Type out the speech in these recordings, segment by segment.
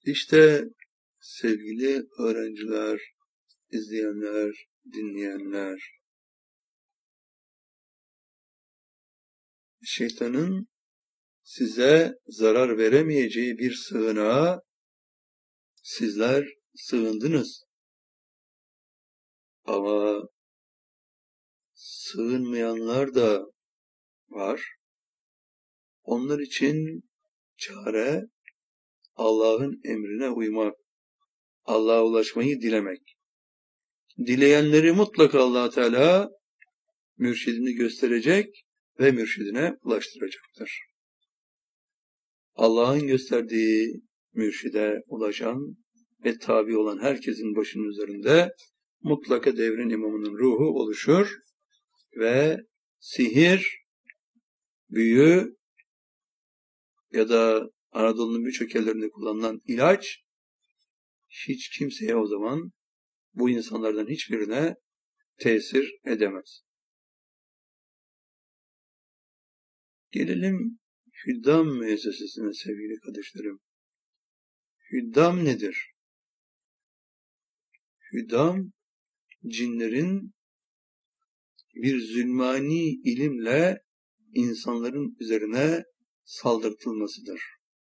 İşte sevgili öğrenciler, izleyenler, dinleyenler, şeytanın size zarar veremeyeceği bir sığınağa sizler sığındınız. Ama sığınmayanlar da var. Onlar için çare Allah'ın emrine uymak, Allah'a ulaşmayı dilemek. Dileyenleri mutlaka Allah Teala mürşidini gösterecek ve mürşidine ulaştıracaktır. Allah'ın gösterdiği mürşide ulaşan ve tabi olan herkesin başının üzerinde mutlaka devrin imamının ruhu oluşur ve sihir, büyü ya da Anadolu'nun birçok yerlerinde kullanılan ilaç hiç kimseye o zaman bu insanlardan hiçbirine tesir edemez. Gelelim Hüddam müessesesine sevgili kardeşlerim. Hüddam nedir? Hüddam, cinlerin bir zulmani ilimle insanların üzerine saldırtılmasıdır.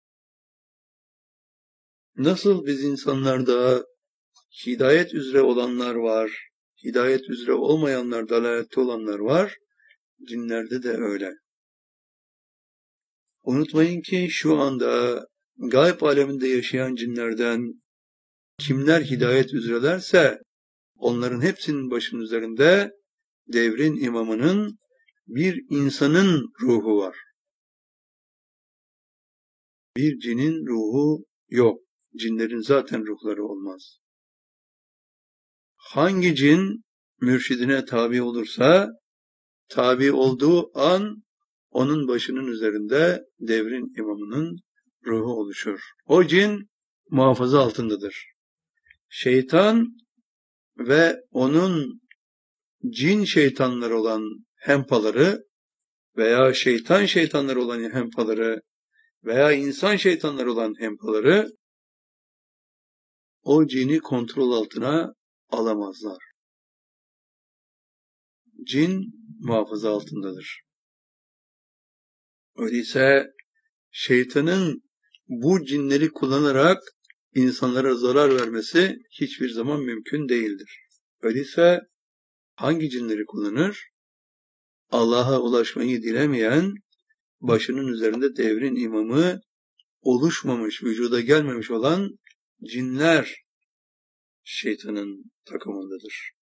Nasıl biz insanlarda hidayet üzere olanlar var, hidayet üzere olmayanlar, dalalette olanlar var, cinlerde de öyle. Unutmayın ki şu anda gayb aleminde yaşayan cinlerden kimler hidayet üzerelerse onların hepsinin başının üzerinde devrin imamının bir insanın ruhu var. Bir cinin ruhu yok. Cinlerin zaten ruhları olmaz. Hangi cin mürşidine tabi olursa, tabi olduğu an onun başının üzerinde devrin imamının ruhu oluşur. O cin muhafaza altındadır. Şeytan ve onun cin şeytanları olan hempaları veya şeytan şeytanları olan hempaları veya insan şeytanları olan hempaları o cini kontrol altına alamazlar. Cin muhafaza altındadır. Öyleyse şeytanın bu cinleri kullanarak insanlara zarar vermesi hiçbir zaman mümkün değildir. Öyleyse hangi cinleri kullanır? Allah'a ulaşmayı dilemeyen, başının üzerinde devrin imamı oluşmamış, vücuda gelmemiş olan cinler şeytanın takımındadır.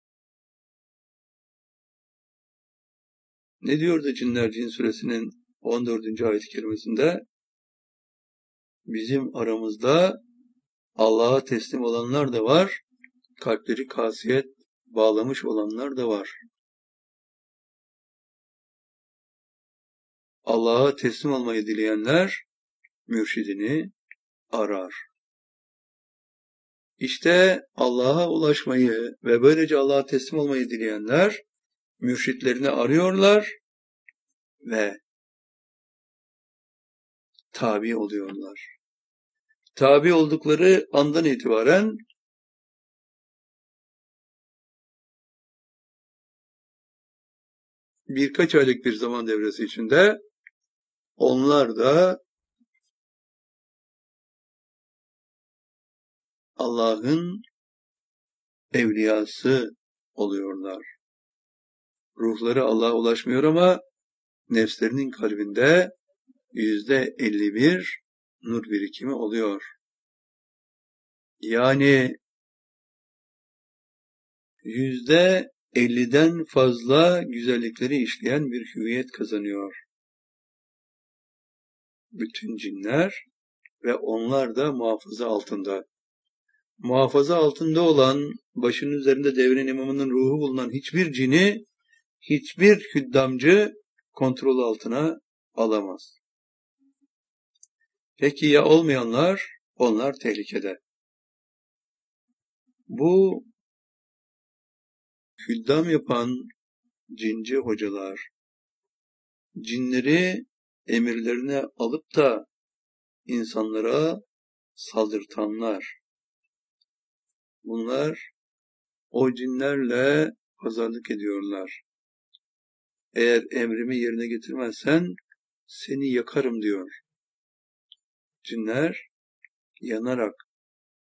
Ne diyor da Cinler Cin Suresinin 14. ayet-i kerimesinde? Bizim aramızda Allah'a teslim olanlar da var, kalpleri kasiyet bağlamış olanlar da var. Allah'a teslim olmayı dileyenler mürşidini arar. İşte Allah'a ulaşmayı ve böylece Allah'a teslim olmayı dileyenler mürşitlerini arıyorlar ve tabi oluyorlar. Tabi oldukları andan itibaren birkaç aylık bir zaman devresi içinde onlar da Allah'ın evliyası oluyorlar. Ruhları Allah'a ulaşmıyor ama nefslerinin kalbinde %51 nur birikimi oluyor. Yani %50'den fazla güzellikleri işleyen bir hüviyet kazanıyor. Bütün cinler ve onlar da muhafaza altında. Muhafaza altında olan, başının üzerinde devrin imamının ruhu bulunan hiçbir cini, hiçbir hüddamcı kontrol altına alamaz. Peki ya olmayanlar? Onlar tehlikede. Bu hüddam yapan cinci hocalar, cinleri emirlerine alıp da insanlara saldırtanlar. Bunlar o cinlerle pazarlık ediyorlar. Eğer emrimi yerine getirmezsen seni yakarım diyor. Cinler yanarak